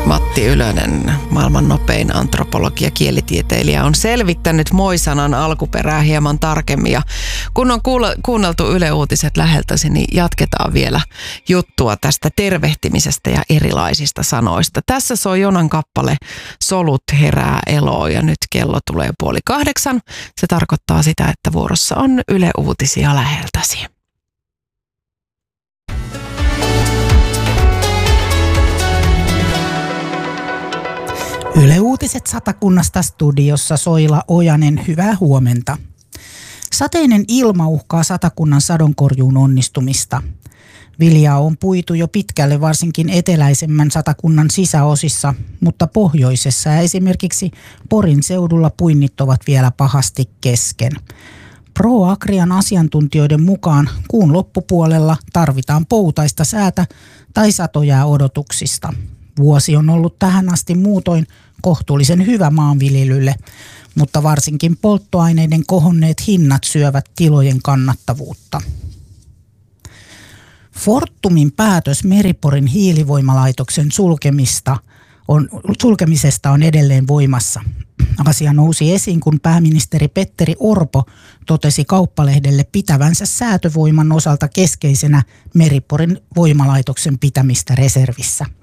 Matti Ylönen, maailman nopein antropologi ja kielitieteilijä, on selvittänyt moi-sanan alkuperää hieman tarkemmin. Ja kun on kuunneltu Yle Uutiset läheltäsi, niin jatketaan vielä juttua tästä tervehtimisestä ja erilaisista sanoista. Tässä soi Jonan kappale Solut herää eloon ja nyt kello tulee 7:30. Se tarkoittaa sitä, että vuorossa on Yle Uutisia läheltäsi. Yle Uutiset Satakunnasta studiossa Soila Ojanen, hyvää huomenta. Sateinen ilma uhkaa Satakunnan sadonkorjuun onnistumista. Viljaa on puitu jo pitkälle varsinkin eteläisemmän Satakunnan sisäosissa, mutta pohjoisessa ja esimerkiksi Porin seudulla puinnit ovat vielä pahasti kesken. ProAgrian asiantuntijoiden mukaan kuun loppupuolella tarvitaan poutaista säätä tai sato jää odotuksista. Vuosi on ollut tähän asti muutoin kohtuullisen hyvä maanviljelylle, mutta varsinkin polttoaineiden kohonneet hinnat syövät tilojen kannattavuutta. Fortumin päätös Meri-Porin hiilivoimalaitoksen sulkemisesta on edelleen voimassa. Asia nousi esiin, kun pääministeri Petteri Orpo totesi Kauppalehdelle pitävänsä säätövoiman osalta keskeisenä Meri-Porin voimalaitoksen pitämistä reservissä.